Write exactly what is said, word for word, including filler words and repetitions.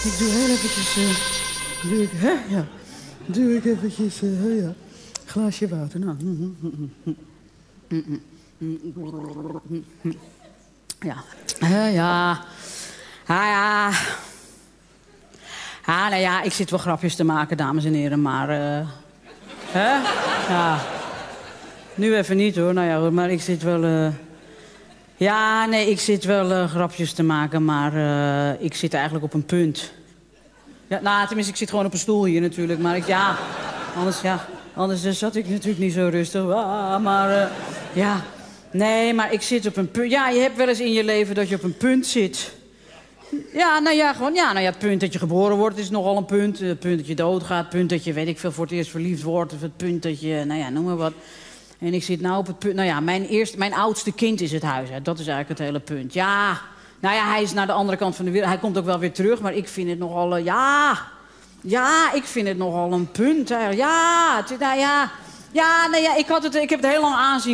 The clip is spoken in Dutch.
Ik doe heel eventjes... Uh, doe ik, hè? Ja. Doe ik eventjes... Uh, ja. Glaasje water. Nou. Ja. Uh, ja. Ah, ja. Ah, nou ja, ik zit wel grapjes te maken, dames en heren, maar... Uh, hè? Ja. Nu even niet, hoor. Nou ja, hoor, maar ik zit wel... Uh... Ja, nee, ik zit wel uh, grapjes te maken, maar uh, ik zit eigenlijk op een punt. Ja, nou, tenminste, ik zit gewoon op een stoel hier natuurlijk, maar ik... Ja, anders, ja... Anders uh, zat ik natuurlijk niet zo rustig. Ah, maar, uh, ja... Nee, maar ik zit op een punt... Ja, je hebt wel eens in je leven dat je op een punt zit... Ja, nou ja, gewoon, ja, nou ja, het punt dat je geboren wordt is nogal een punt. Het punt dat je doodgaat, het punt dat je, weet ik veel, voor het eerst verliefd wordt. Of het punt dat je, nou ja, noem maar wat. En ik zit nou op het punt, nou ja, mijn, eerste, mijn oudste kind is het huis uit. Dat is eigenlijk het hele punt. Ja, nou ja, hij is naar de andere kant van de wereld. Hij komt ook wel weer terug, maar ik vind het nogal, uh, ja... Ja, ik vind het nogal een punt. Hè. Ja, het, nou ja... Ja, nee, ja, ik, had het, ik heb het heel lang aanzien